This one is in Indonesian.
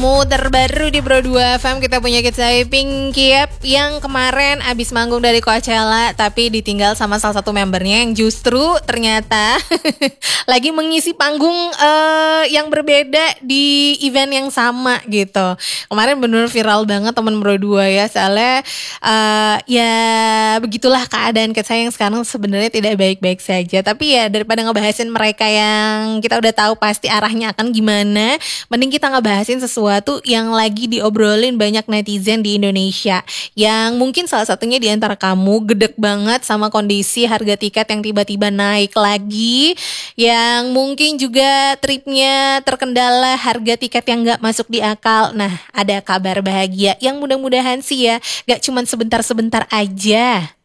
kamu terbaru di Bro 2 FM. Kita punya Kitsai Pinkiep yang kemarin abis manggung dari Coachella, tapi ditinggal sama salah satu membernya yang justru ternyata lagi mengisi panggung yang berbeda di event yang sama gitu. Kemarin bener viral banget temen Bro 2 ya, soalnya ya begitulah keadaan Kitsai yang sekarang sebenarnya tidak baik-baik saja. Tapi ya daripada ngebahasin mereka yang kita udah tahu pasti arahnya akan gimana, mending kita ngebahasin sesuatu yang lagi diobrolin banyak netizen di Indonesia, yang mungkin salah satunya di antara kamu gedek banget sama kondisi harga tiket yang tiba-tiba naik lagi, yang mungkin juga tripnya terkendala harga tiket yang gak masuk di akal. Nah, ada kabar bahagia yang mudah-mudahan sih ya gak cuman sebentar-sebentar aja.